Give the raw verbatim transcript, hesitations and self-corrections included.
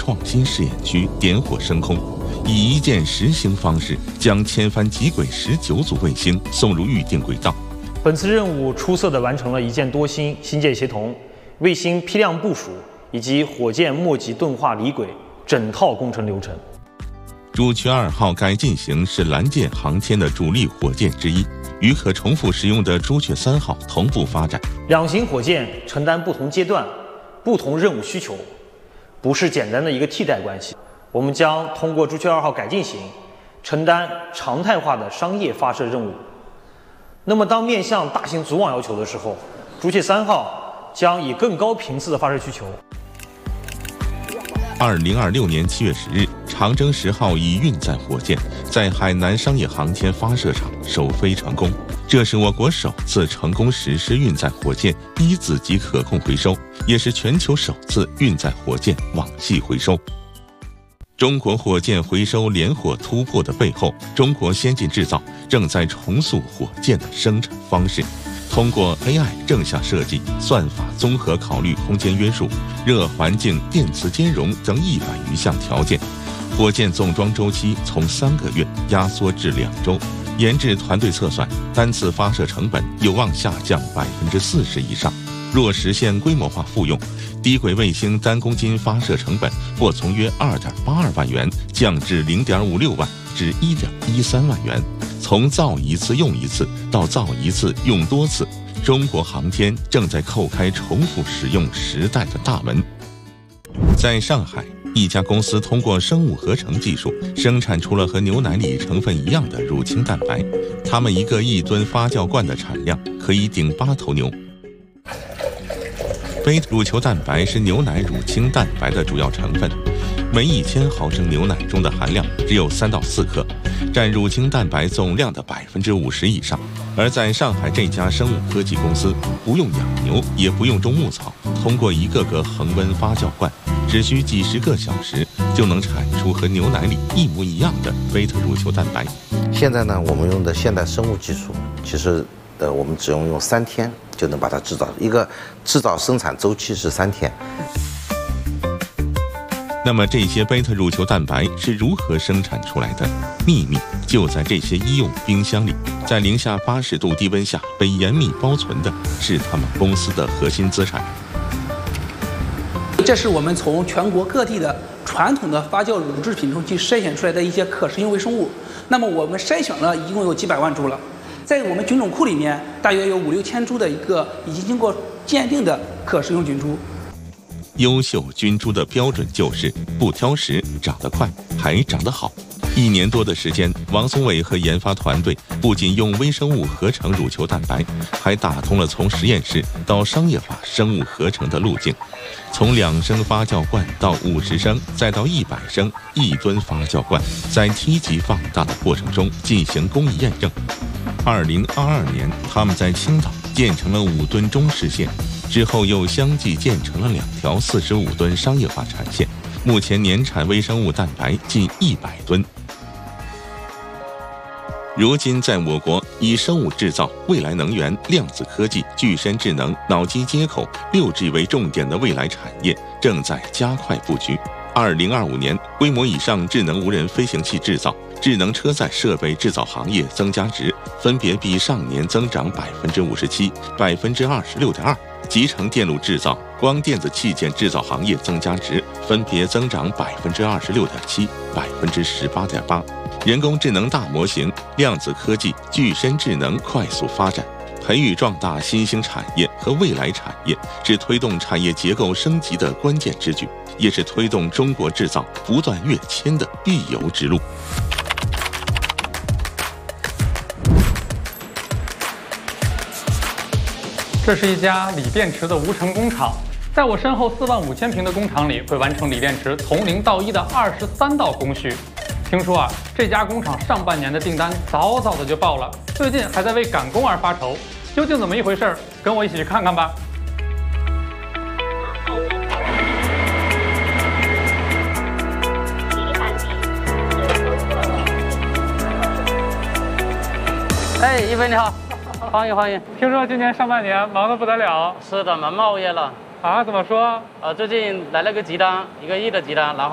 创新试验区点火升空，以一箭十星方式将千帆极轨十九组卫星送入预定轨道。 本次任务出色地完成了一箭多星、星舰协同、卫星批量部署以及火箭末级钝化离轨整套工程流程。 朱雀二号改进型是蓝箭航天的主力火箭之一，与可重复使用的朱雀三号同步发展。 两型火箭承担不同阶段、不同任务需求，不是简单的一个替代关系。我们将通过朱雀二号改进型，承担常态化的商业发射任务。那么，当面向大型组网要求的时候，朱雀三号将以更高频次的发射需求。 二零二六年七月十日，长征十号乙运载火箭在海南商业航天发射场首飞成功，这是我国首次成功实施运载火箭一子级可控回收，也是全球首次运载火箭网系回收。中国火箭回收连火突破的背后，中国先进制造正在重塑火箭的生产方式。通过 A I 正向设计、算法综合考虑空间约束、热环境、电磁兼容等一百余项条件，火箭总装周期从三个月压缩至两周。研制团队测算，单次发射成本有望下降百分之四十以上。若实现规模化复用，低轨卫星单公斤发射成本或从约二点八二万元降至零点五六万至一点一三万元。从造一次用一次到造一次用多次，中国航天正在叩开重复使用时代的大门。在上海，一家公司通过生物合成技术生产出了和牛奶里成分一样的乳清蛋白，他们一个一吨发酵罐的产量可以顶八头牛。贝塔乳球蛋白是牛奶乳清蛋白的主要成分，每一千毫升牛奶中的含量只有三到四克，占乳清蛋白总量的百分之五十以上。而在上海这家生物科技公司，不用养牛，也不用种牧草，通过一个个恒温发酵罐，只需几十个小时，就能产出和牛奶里一模一样的贝塔乳球蛋白。 现在呢，我们用的现代生物技术，其实呃，我们只用用三天就能把它制造，一个制造生产周期是三天。 那么这些贝塔乳球蛋白是如何生产出来的？秘密就在这些医用冰箱里，在零下八十度低温下被严密包存的是他们公司的核心资产。 这是我们从全国各地的传统的发酵乳制品中去筛选出来的一些可食用微生物。那么我们筛选了一共有几百万株了，在我们菌种库里面，大约有五六千株的一个已经经过鉴定的可食用菌株。 优秀菌株的标准就是不挑食、长得快，还长得好。一年多的时间，王松伟和研发团队不仅用微生物合成乳球蛋白，还打通了从实验室到商业化生物合成的路径。从两升发酵罐到五十升，再到一百升，一吨发酵罐，在梯级放大的过程中进行工艺验证。二零二二年，他们在青岛建成了五吨中试线。之后又相继建成了两条四十五吨商业化产线，目前年产微生物蛋白近一百吨。如今，在我国以生物制造、未来能源、量子科技、具身智能、脑机接口、六 G 为重点的未来产业正在加快布局。二零二五年，规模以上智能无人飞行器制造、智能车载设备制造行业增加值分别比上年增长百分之五十七、百分之二十六点二。集成电路制造、光电子器件制造行业增加值分别增长百分之二十六点七、百分之十八点八。人工智能大模型、量子科技、具身智能快速发展，培育壮大新兴产业和未来产业，是推动产业结构升级的关键之举，也是推动中国制造不断跃迁的必由之路。 这是一家锂电池的无尘工厂，在我身后四万五千平的工厂里，会完成锂电池从零到一的二十三道工序。听说啊，这家工厂上半年的订单早早的就爆了，最近还在为赶工而发愁。究竟怎么一回事？跟我一起去看看吧。 哎，一飞你好，欢迎欢迎。 听说今年上半年忙得不得了。 是的，忙冒烟了。 啊？怎么说？ 呃，最近来了个急单，一个亿的急单，然后